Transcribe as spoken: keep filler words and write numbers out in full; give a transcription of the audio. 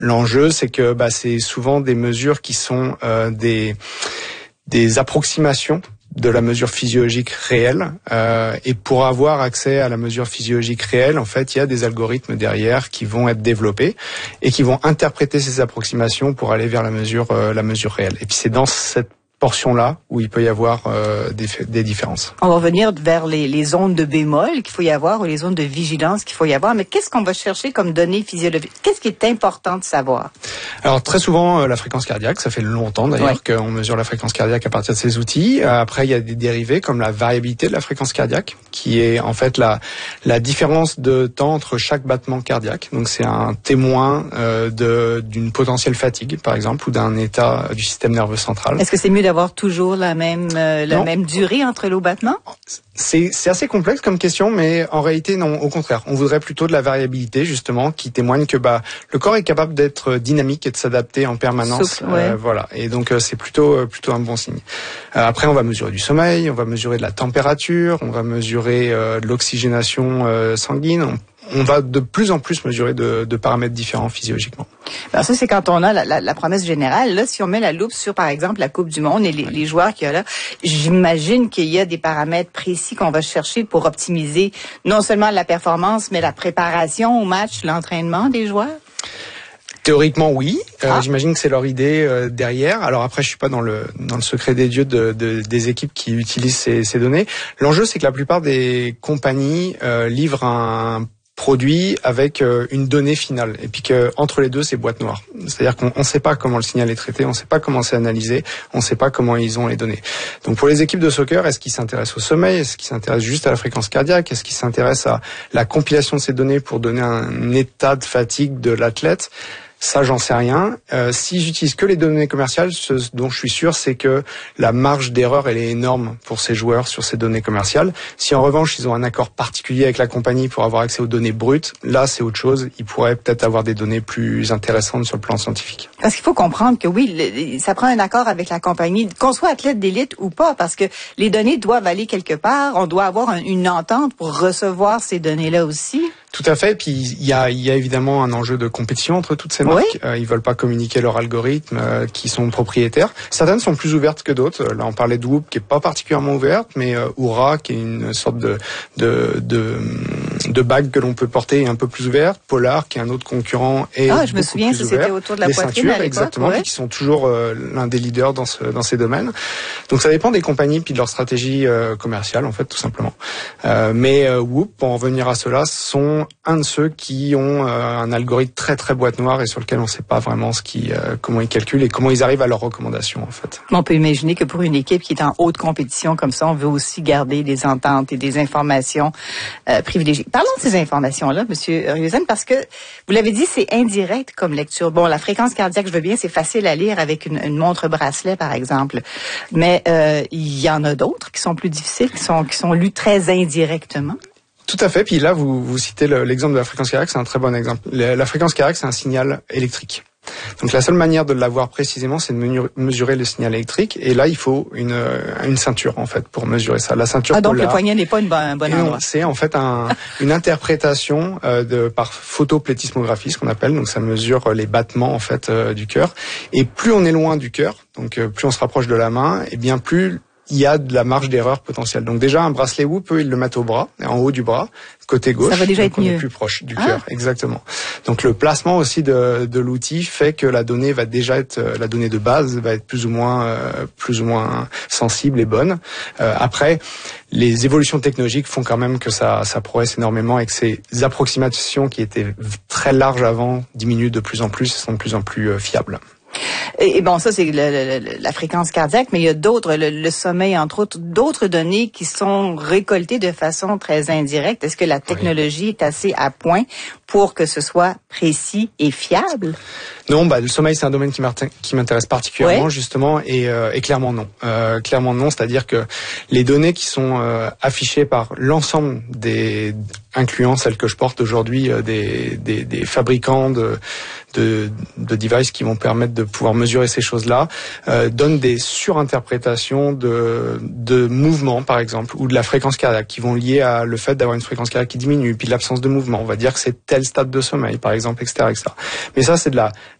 L'enjeu, c'est que bah, c'est souvent des mesures qui sont euh, des des approximations de la mesure physiologique réelle. Euh, et pour avoir accès à la mesure physiologique réelle, en fait, il y a des algorithmes derrière qui vont être développés et qui vont interpréter ces approximations pour aller vers la mesure euh, la mesure réelle. Et puis c'est dans cette portion-là où il peut y avoir euh, des, des différences. On va revenir vers les, les zones de bémol qu'il faut y avoir ou les zones de vigilance qu'il faut y avoir. Mais qu'est-ce qu'on va chercher comme données physiologiques? Qu'est-ce qui est important de savoir? Alors très souvent, euh, la fréquence cardiaque, ça fait longtemps d'ailleurs oui. qu'on mesure la fréquence cardiaque à partir de ces outils. Euh, après, il y a des dérivés comme la variabilité de la fréquence cardiaque, qui est en fait la, la différence de temps entre chaque battement cardiaque. Donc c'est un témoin euh, de, d'une potentielle fatigue, par exemple, ou d'un état du système nerveux central. Est-ce que c'est mieux d'avoir toujours la même euh, la non. même durée entre les battements? C'est, c'est assez complexe comme question, mais en réalité, non, au contraire. On voudrait plutôt de la variabilité, justement, qui témoigne que bah le corps est capable d'être dynamique et de s'adapter en permanence. Souple, ouais. euh, voilà. Et donc, euh, c'est plutôt euh, plutôt un bon signe. Euh, après, on va mesurer du sommeil, on va mesurer de la température, on va mesurer euh, de l'oxygénation euh, sanguine. On, on va de plus en plus mesurer de, de paramètres différents physiologiquement. Alors ça, c'est quand on a la, la, la promesse générale. Là, si on met la loupe sur, par exemple, la Coupe du Monde et les, les joueurs qu'il y a là, j'imagine qu'il y a des paramètres précis qu'on va chercher pour optimiser non seulement la performance, mais la préparation au match, l'entraînement des joueurs. Théoriquement, oui. Euh, ah. J'imagine que c'est leur idée euh, derrière. Alors après, je suis pas dans le dans le secret des dieux de, de des équipes qui utilisent ces, ces données. L'enjeu, c'est que la plupart des compagnies euh, livrent un produit avec euh, une donnée finale, et puis que entre les deux, c'est boîte noire. C'est-à-dire qu'on ne sait pas comment le signal est traité, on ne sait pas comment c'est analysé, on ne sait pas comment ils ont les données. Donc pour les équipes de soccer, est-ce qu'ils s'intéressent au sommeil, est-ce qu'ils s'intéressent juste à la fréquence cardiaque, est-ce qu'ils s'intéressent à la compilation de ces données pour donner un état de fatigue de l'athlète? Ça, j'en sais rien. Euh, si j'utilise que les données commerciales, ce dont je suis sûr, c'est que la marge d'erreur, elle est énorme pour ces joueurs sur ces données commerciales. Si en revanche, ils ont un accord particulier avec la compagnie pour avoir accès aux données brutes, là, c'est autre chose. Ils pourraient peut-être avoir des données plus intéressantes sur le plan scientifique. Parce qu'il faut comprendre que oui, ça prend un accord avec la compagnie, qu'on soit athlète d'élite ou pas, parce que les données doivent aller quelque part. On doit avoir une entente pour recevoir ces données-là aussi. Tout à fait. Puis il y a, il y a évidemment un enjeu de compétition entre toutes ces marques. Oui. Euh, ils veulent pas communiquer leurs algorithmes euh, qui sont propriétaires. Certaines sont plus ouvertes que d'autres. Là, on parlait de Whoop qui est pas particulièrement ouverte, mais euh, Oura qui est une sorte de de de, de bague que l'on peut porter est un peu plus ouverte. Polar qui est un autre concurrent est ah, je me beaucoup souviens, plus ouvert. C'était autour de la Les poitrine ceintures, à l'époque, exactement, ouais. qui sont toujours euh, l'un des leaders dans ce dans ces domaines. Donc ça dépend des compagnies puis de leur stratégie euh, commerciale en fait tout simplement. Euh, mais euh, Whoop, pour en revenir à cela, sont un de ceux qui ont euh, un algorithme très très boîte noire et sur lequel on ne sait pas vraiment ce qui, euh, comment ils calculent et comment ils arrivent à leurs recommandations en fait. On peut imaginer que pour une équipe qui est en haute compétition comme ça, on veut aussi garder des ententes et des informations euh, privilégiées. Parlons de ces informations-là, Monsieur Rieuzen, parce que vous l'avez dit, c'est indirect comme lecture. Bon, la fréquence cardiaque, je veux bien, c'est facile à lire avec une, une montre bracelet par exemple, mais euh, il y en a d'autres qui sont plus difficiles, qui sont qui sont lues très indirectement. Tout à fait. Puis là, vous, vous citez le, l'exemple de la fréquence cardiaque, c'est un très bon exemple. La, la fréquence cardiaque, c'est un signal électrique. Donc la seule manière de l'avoir précisément, c'est de mesurer le signal électrique. Et là, il faut une, une ceinture en fait pour mesurer ça. La ceinture ah donc polar, le poignet n'est pas une bonne, un bon endroit. C'est en fait un, une interprétation euh, de par photoplétismographie, ce qu'on appelle. Donc ça mesure les battements en fait euh, du cœur. Et plus on est loin du cœur, donc euh, plus on se rapproche de la main, et bien plus il y a de la marge d'erreur potentielle. Donc déjà, un bracelet Whoop, eux, ils le mettent au bras, en haut du bras, côté gauche. Ça va déjà donc être on mieux. est plus proche du ah. cœur, exactement. Donc le placement aussi de, de l'outil fait que la donnée va déjà être, la donnée de base va être plus ou moins, euh, plus ou moins sensible et bonne. Euh, après, les évolutions technologiques font quand même que ça, ça progresse énormément et que ces approximations qui étaient très larges avant diminuent de plus en plus et sont de plus en plus euh, fiables. Et, et bon, ça, c'est le, le, la fréquence cardiaque, mais il y a d'autres, le, le sommeil, entre autres, d'autres données qui sont récoltées de façon très indirecte. Est-ce que la technologie oui. est assez à point pour que ce soit précis et fiable? Non, bah le sommeil c'est un domaine qui m'intéresse particulièrement ouais. justement et, euh, et clairement non, euh, clairement non, c'est-à-dire que les données qui sont euh, affichées par l'ensemble des incluant celle que je porte aujourd'hui, des, des, des fabricants de, de, de devices qui vont permettre de pouvoir mesurer ces choses-là, euh, donnent des surinterprétations de, de mouvements, par exemple, ou de la fréquence cardiaque, qui vont lier à le fait d'avoir une fréquence cardiaque qui diminue, puis l'absence de mouvement. On va dire que c'est tel stade de sommeil, par exemple, et cetera, et cetera. Mais ça, c'est de la,